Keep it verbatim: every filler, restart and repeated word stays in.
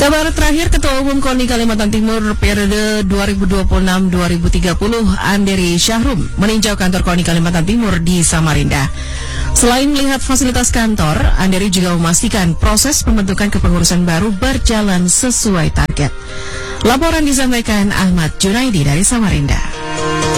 Kabar terakhir, Ketua Umum KONI Kalimantan Timur periode dua ribu dua puluh enam sampai dua ribu tiga puluh, Anderi Syahrum, meninjau kantor KONI Kalimantan Timur di Samarinda. Selain melihat fasilitas kantor, Anderi juga memastikan proses pembentukan kepengurusan baru berjalan sesuai target. Laporan disampaikan Ahmad Junaidi dari Samarinda.